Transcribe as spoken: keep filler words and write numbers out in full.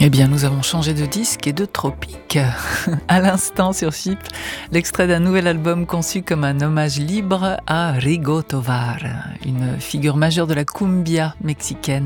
Eh bien, nous avons changé de disque et de tropique. À l'instant sur C H I P, l'extrait d'un nouvel album conçu comme un hommage libre à Rigo Tovar, une figure majeure de la cumbia mexicaine.